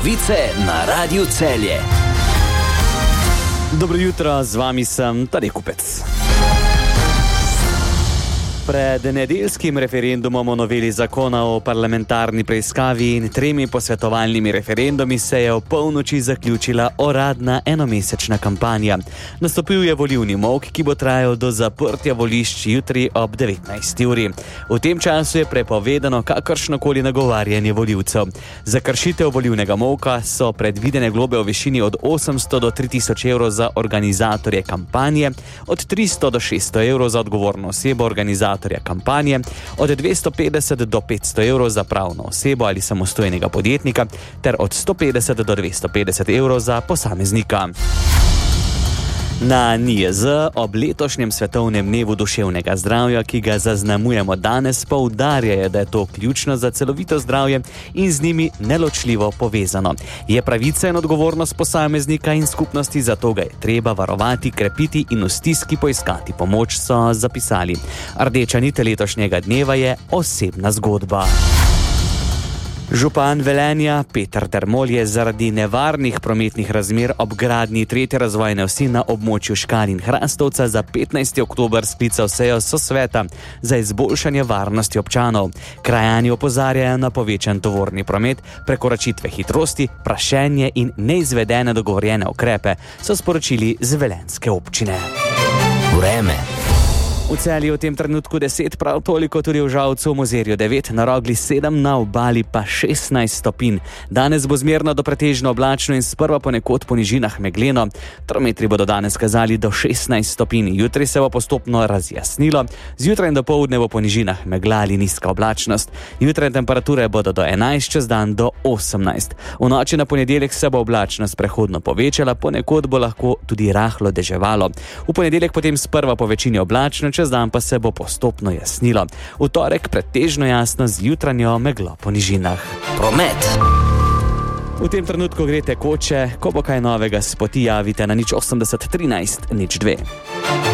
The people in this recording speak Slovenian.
novice na Radiu Celje. Dobro jutro, z vami sem Tadej Kupec. Pred nedeljskim referendumom o noveli zakona o parlamentarni preiskavi in 3 posvetovalnimi referendumi se je v polnoči zaključila uradna enomesečna kampanja. Nastopil je volilni molk, ki bo trajal do zaprtja volišč jutri ob 19. uri. V tem času je prepovedano kakršnokoli nagovarjanje volivcev. Za kršitev volilnega molka so predvidene globe v višini od 800 do 3000 evrov za organizatorje kampanje, od 300 do 600 evrov za odgovorno osebo organizatorja kampanje, od 250 do 500 evrov za pravno osebo ali samostojnega podjetnika ter od 150 do 250 evrov za posameznika. Na NIJZ ob letošnjem svetovnem dnevu duševnega zdravja, ki ga zaznamujemo danes, poudarjajo, da je to ključno za celovito zdravje in z njimi neločljivo povezano. Je pravica in odgovornost posameznika in skupnosti, zato ga je treba varovati, krepiti in v stiski poiskati pomoč, so zapisali. Rdeča nit letošnjega dneva je osebna zgodba. Župan Velenja Peter Dermol je zaradi nevarnih prometnih razmer ob gradnji 3. razvojne osi na območju Škal in Hrastovca za 15. oktober sklical sejo sosveta za izboljšanje varnosti občanov. Krajani opozarjajo na povečan tovorni promet, prekoračitve hitrosti, prašenje in neizvedene dogovorjene ukrepe, so sporočili z velenjske občine. Vreme. V Celju v tem trenutku 10, prav toliko tudi v Žalcu, v Mozirju 9, na Rogli 7, na Obali pa 16 stopinj. Danes bo zmerno do pretežno oblačno in sprva ponekod po nižinah megleno. Termometri bodo danes kazali do 16 stopinj. Jutri se bo postopno razjasnilo. Zjutraj in dopoldne bo po nižinah megla ali nizka oblačnost. Jutranje temperature bodo do 11, čez dan do 18. V noči na ponedeljek se bo oblačnost prehodno povečala, ponekod bo lahko tudi rahlo deževalo. V ponedeljek potem sprva po večini oblačno, čez dan pa se bo postopno jasnilo. V torek pretežno jasno z jutranjo meglo po nižinah. Promet. V tem trenutku gre tekoče, ko bo kaj novega s poti, javite na 080 13 02.